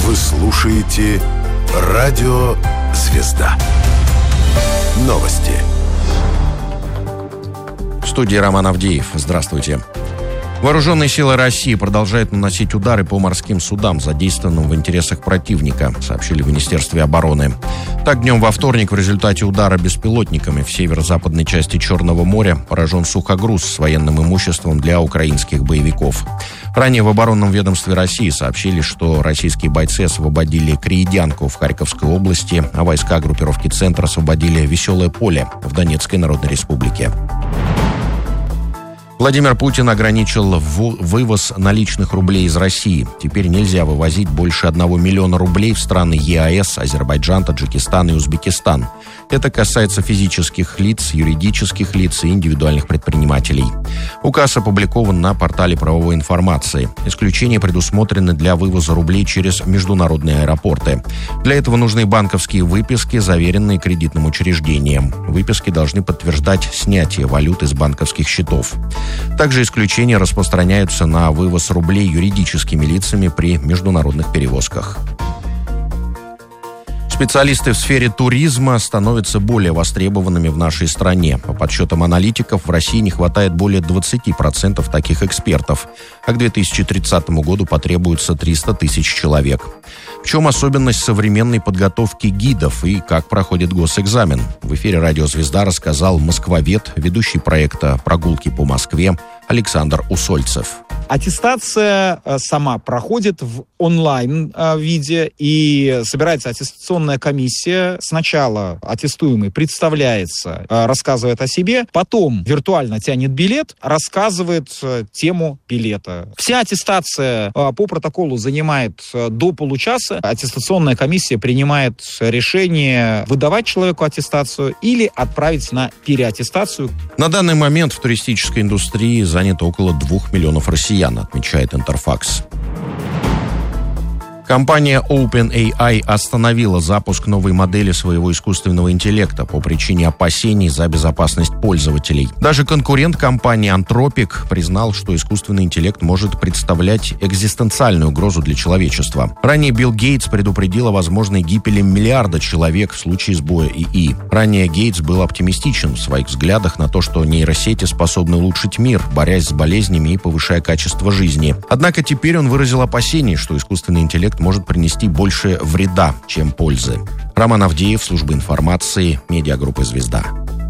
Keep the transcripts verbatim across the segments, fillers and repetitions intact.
Вы слушаете «Радио Звезда». Новости. В студии Роман Авдеев. Здравствуйте. Вооруженные силы России продолжают наносить удары по морским судам, задействованным в интересах противника, сообщили в Министерстве обороны. Так, днем во вторник в результате удара беспилотниками в северо-западной части Черного моря поражен сухогруз с военным имуществом для украинских боевиков. Ранее в оборонном ведомстве России сообщили, что российские бойцы освободили Креедянку в Харьковской области, а войска группировки «Центр» освободили Веселое поле в Донецкой Народной Республике. Владимир Путин ограничил вывоз наличных рублей из России. Теперь нельзя вывозить больше одного миллиона рублей в страны ЕАЭС, Азербайджан, Таджикистан и Узбекистан. Это касается физических лиц, юридических лиц и индивидуальных предпринимателей. Указ опубликован на портале правовой информации. Исключения предусмотрены для вывоза рублей через международные аэропорты. Для этого нужны банковские выписки, заверенные кредитным учреждением. Выписки должны подтверждать снятие валют из банковских счетов. Также исключения распространяются на вывоз рублей юридическими лицами при международных перевозках. Специалисты в сфере туризма становятся более востребованными в нашей стране. По подсчетам аналитиков, в России не хватает более двадцать процентов таких экспертов, а к две тысячи тридцатому году потребуется триста тысяч человек. В чем особенность современной подготовки гидов и как проходит госэкзамен? В эфире «Радио Звезда» рассказал москвовед, ведущий проекта «Прогулки по Москве» Александр Усольцев. Аттестация сама проходит в онлайн-виде, и собирается аттестационная комиссия. Сначала аттестуемый представляется, рассказывает о себе, потом виртуально тянет билет, рассказывает тему билета. Вся аттестация по протоколу занимает до получаса. Аттестационная комиссия принимает решение выдавать человеку аттестацию или отправить на переаттестацию. На данный момент в туристической индустрии занято около двух миллионов россиян, отмечает Интерфакс. Компания OpenAI остановила запуск новой модели своего искусственного интеллекта по причине опасений за безопасность пользователей. Даже конкурент компании Anthropic признал, что искусственный интеллект может представлять экзистенциальную угрозу для человечества. Ранее Билл Гейтс предупредил о возможной гибели миллиарда человек в случае сбоя ИИ. Ранее Гейтс был оптимистичен в своих взглядах на то, что нейросети способны улучшить мир, борясь с болезнями и повышая качество жизни. Однако теперь он выразил опасения, что искусственный интеллект может принести больше вреда, чем пользы. Роман Авдеев, служба информации, медиагруппа «Звезда».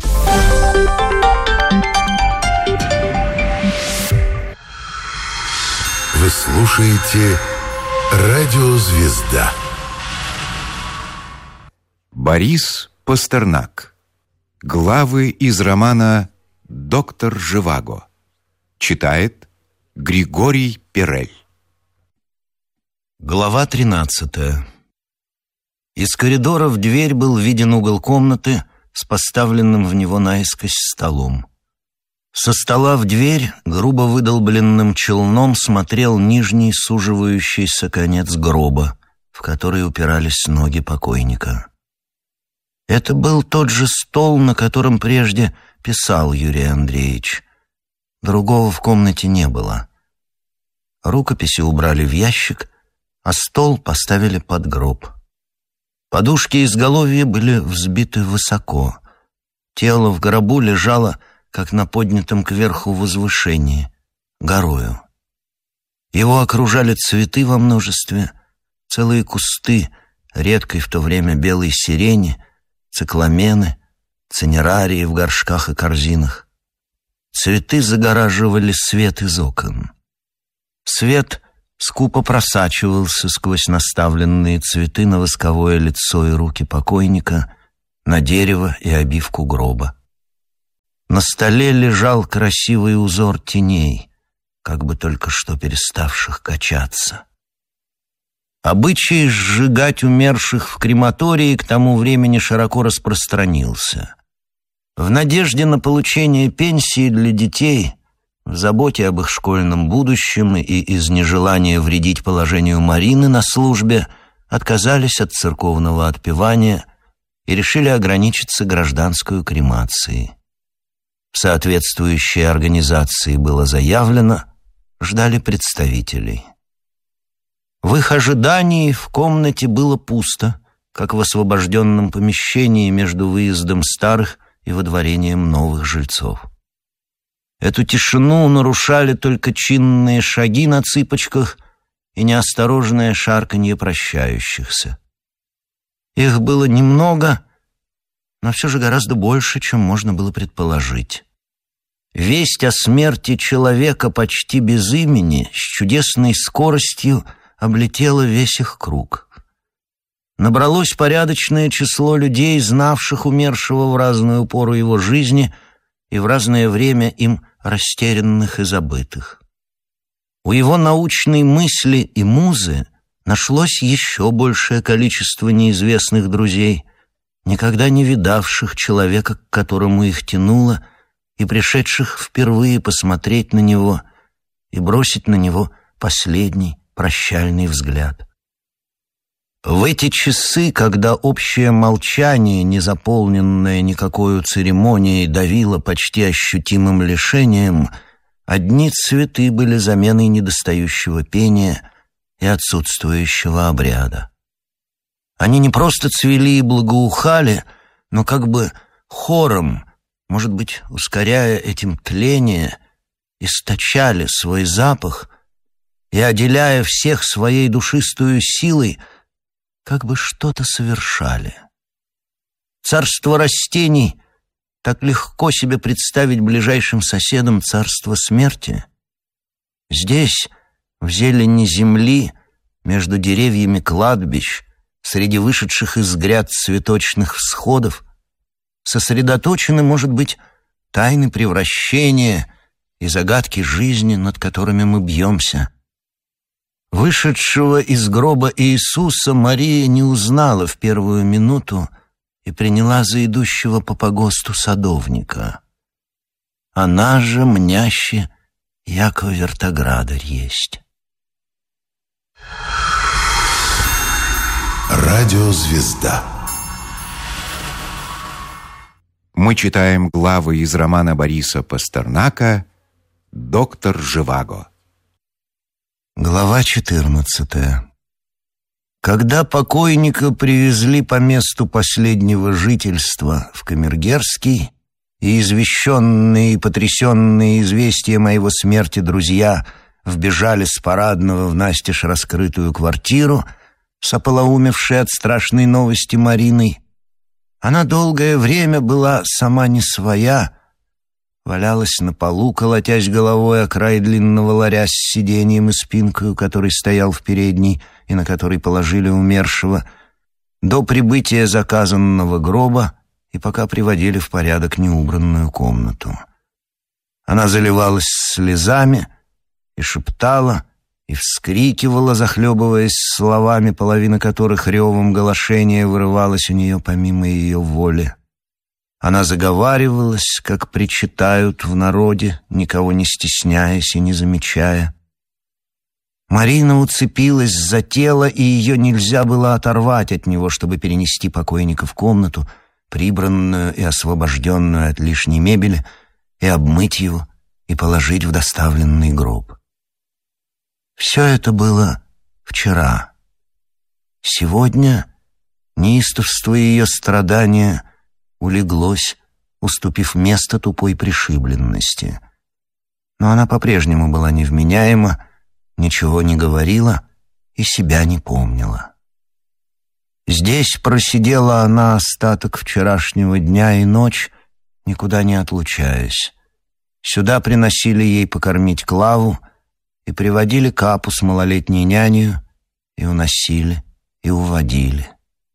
Вы слушаете «Радио Звезда». Борис Пастернак. Главы из романа «Доктор Живаго». Читает Григорий Перель. Глава тринадцатая. Из коридора в дверь был виден угол комнаты с поставленным в него наискось столом. Со стола в дверь грубо выдолбленным челном смотрел нижний суживающийся конец гроба, в который упирались ноги покойника. Это был тот же стол, на котором прежде писал Юрий Андреевич. Другого в комнате не было. Рукописи убрали в ящик, а стол поставили под гроб. Подушки изголовья были взбиты высоко. Тело в гробу лежало, как на поднятом кверху возвышении, горою. Его окружали цветы во множестве, целые кусты редкой в то время белой сирени, цикламены, цинерарии в горшках и корзинах. Цветы загораживали свет из окон. Свет скупо просачивался сквозь наставленные цветы на восковое лицо и руки покойника, на дерево и обивку гроба. На столе лежал красивый узор теней, как бы только что переставших качаться. Обычай сжигать умерших в крематории к тому времени широко распространился. В надежде на получение пенсии для детей, в заботе об их школьном будущем и из нежелания вредить положению Марины на службе отказались от церковного отпевания и решили ограничиться гражданской кремацией. В соответствующей организации было заявлено, ждали представителей. В их ожидании в комнате было пусто, как в освобожденном помещении между выездом старых и водворением новых жильцов. Эту тишину нарушали только чинные шаги на цыпочках и неосторожное шарканье прощающихся. Их было немного, но все же гораздо больше, чем можно было предположить. Весть о смерти человека почти без имени с чудесной скоростью облетела весь их круг. Набралось порядочное число людей, знавших умершего в разную пору его жизни и в разное время им растерянных и забытых. У его научной мысли и музы нашлось еще большее количество неизвестных друзей, никогда не видавших человека, к которому их тянуло, и пришедших впервые посмотреть на него и бросить на него последний прощальный взгляд. В эти часы, когда общее молчание, не заполненное никакой церемонией, давило почти ощутимым лишением, одни цветы были заменой недостающего пения и отсутствующего обряда. Они не просто цвели и благоухали, но как бы хором, может быть, ускоряя этим тление, источали свой запах и, отделяя всех своей душистую силой, как бы что-то совершали. Царство растений так легко себе представить ближайшим соседом царство смерти. Здесь, в зелени земли, между деревьями кладбищ, среди вышедших из гряд цветочных всходов, сосредоточены, может быть, тайны превращения и загадки жизни, над которыми мы бьемся. Вышедшего из гроба Иисуса Мария не узнала в первую минуту и приняла за идущего по погосту садовника. Она же мняще яко вертоградарь есть. Радиозвезда. Мы читаем главы из романа Бориса Пастернака «Доктор Живаго». Глава четырнадцатая. Когда покойника привезли по месту последнего жительства в Камергерский, и извещенные и потрясенные известием о его смерти друзья вбежали с парадного в настежь раскрытую квартиру, с ополоумевшей от страшной новости Мариной, она долгое время была сама не своя, валялась на полу, колотясь головой о край длинного ларя с сиденьем и спинкою, который стоял в передней и на который положили умершего, до прибытия заказанного гроба и пока приводили в порядок неубранную комнату. Она заливалась слезами и шептала, и вскрикивала, захлебываясь словами, половина которых ревом голошения вырывалась у нее помимо ее воли. Она заговаривалась, как причитают в народе, никого не стесняясь и не замечая. Марина уцепилась за тело, и ее нельзя было оторвать от него, чтобы перенести покойника в комнату, прибранную и освобожденную от лишней мебели, и обмыть его, и положить в доставленный гроб. Все это было вчера. Сегодня неистовство ее страдания улеглось, уступив место тупой пришибленности. Но она по-прежнему была невменяема, ничего не говорила и себя не помнила. Здесь просидела она остаток вчерашнего дня и ночь, никуда не отлучаясь. Сюда приносили ей покормить Клаву и приводили Капу с малолетней нянею, и уносили, и уводили.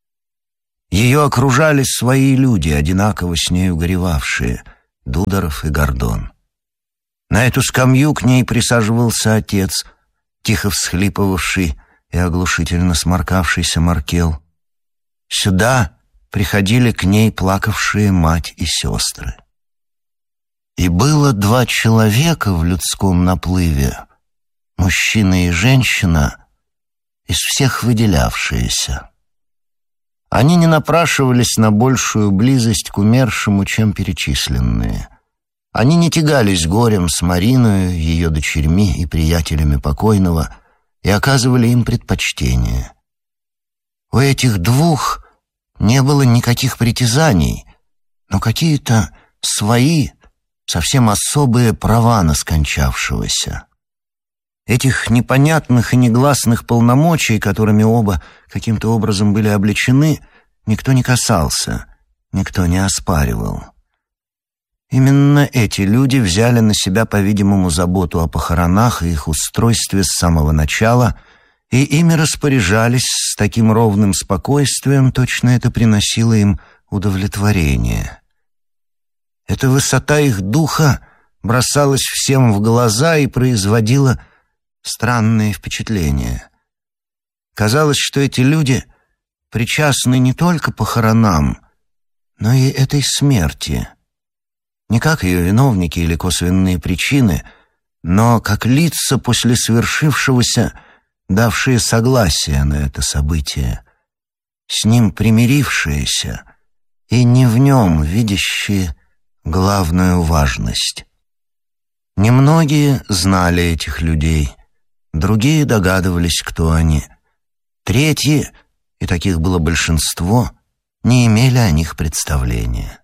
Ее окружали свои люди, одинаково с нею горевавшие, Дударов и Гордон. На эту скамью к ней присаживался отец, тихо всхлипывавший и оглушительно сморкавшийся Маркел. Сюда приходили к ней плакавшие мать и сестры. И было два человека в людском наплыве, мужчина и женщина, из всех выделявшиеся. Они не напрашивались на большую близость к умершему, чем перечисленные. Они не тягались горем с Мариною, ее дочерьми и приятелями покойного, и оказывали им предпочтение. У этих двух не было никаких притязаний, но какие-то свои, совсем особые права на скончавшегося. Этих непонятных и негласных полномочий, которыми оба каким-то образом были облечены, никто не касался, никто не оспаривал. Именно эти люди взяли на себя, по-видимому, заботу о похоронах и их устройстве с самого начала, и ими распоряжались с таким ровным спокойствием, точно это приносило им удовлетворение. Эта высота их духа бросалась всем в глаза и производила странные впечатления. Казалось, что эти люди причастны не только похоронам, но и этой смерти. Не как ее виновники или косвенные причины, но как лица после свершившегося, давшие согласие на это событие, с ним примирившиеся и не в нем видящие главную важность. Немногие знали этих людей, другие догадывались, кто они. Третьи, и таких было большинство, не имели о них представления.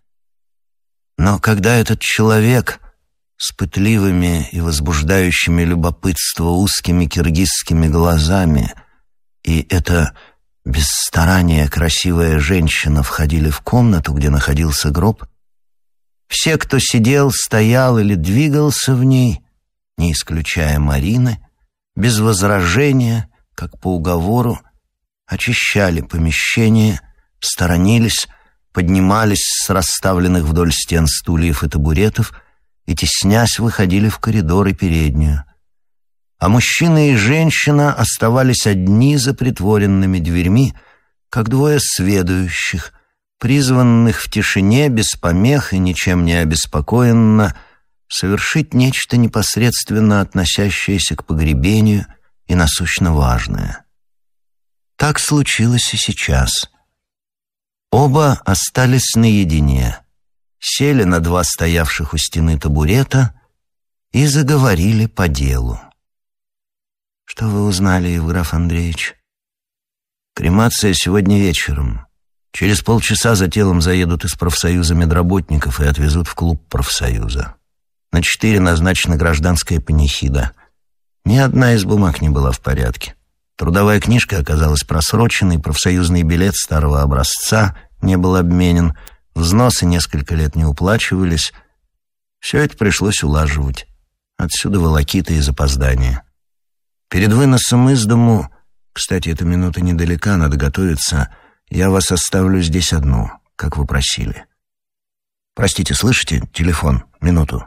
Но когда этот человек с пытливыми и возбуждающими любопытство узкими киргизскими глазами и эта без старания красивая женщина входили в комнату, где находился гроб, все, кто сидел, стоял или двигался в ней, не исключая Марины, без возражения, как по уговору, очищали помещение, сторонились, поднимались с расставленных вдоль стен стульев и табуретов и, теснясь, выходили в коридор и переднюю. А мужчина и женщина оставались одни за притворенными дверьми, как двое сведущих, призванных в тишине, без помех и ничем не обеспокоенно совершить нечто непосредственно относящееся к погребению и насущно важное. Так случилось и сейчас. Оба остались наедине, сели на два стоявших у стены табурета и заговорили по делу. «Что вы узнали, Евграф Андреевич?» «Кремация сегодня вечером. Через полчаса за телом заедут из профсоюза медработников и отвезут в клуб профсоюза. На четыре назначена гражданская панихида. Ни одна из бумаг не была в порядке. Трудовая книжка оказалась просроченной, профсоюзный билет старого образца не был обменен, взносы несколько лет не уплачивались. Все это пришлось улаживать. Отсюда волокиты и запоздания. Перед выносом из дому, кстати, эта минута недалека, надо готовиться, я вас оставлю здесь одну, как вы просили. Простите, слышите? Телефон. Минуту».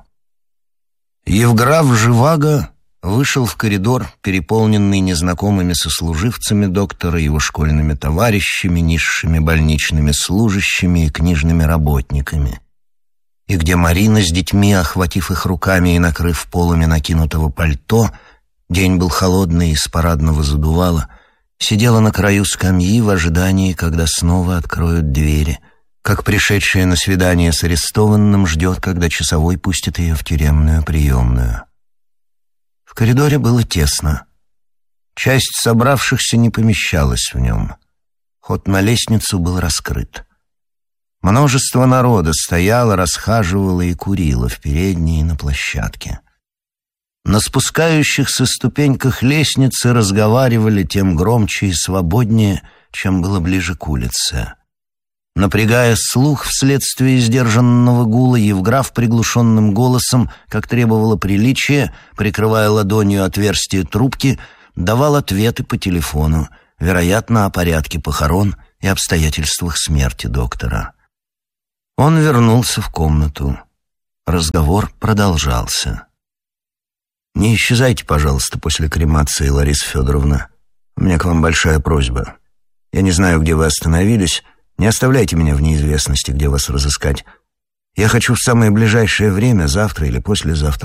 Евграф Живаго вышел в коридор, переполненный незнакомыми сослуживцами доктора, его школьными товарищами, низшими больничными служащими и книжными работниками, и где Марина с детьми, охватив их руками и накрыв полами накинутого пальто, день был холодный, из парадного задувало, сидела на краю скамьи в ожидании, когда снова откроют двери, как пришедшая на свидание с арестованным ждет, когда часовой пустит ее в тюремную приемную. В коридоре было тесно. Часть собравшихся не помещалась в нем. Ход на лестницу был раскрыт. Множество народа стояло, расхаживало и курило в передней и на площадке. На спускающихся ступеньках лестницы разговаривали тем громче и свободнее, чем было ближе к улице. Напрягая слух вследствие сдержанного гула, Евграф приглушенным голосом, как требовало приличия, прикрывая ладонью отверстие трубки, давал ответы по телефону, вероятно, о порядке похорон и обстоятельствах смерти доктора. Он вернулся в комнату. Разговор продолжался. «Не исчезайте, пожалуйста, после кремации, Лариса Федоровна. У меня к вам большая просьба. Я не знаю, где вы остановились. Не оставляйте меня в неизвестности, где вас разыскать. Я хочу в самое ближайшее время, завтра или послезавтра,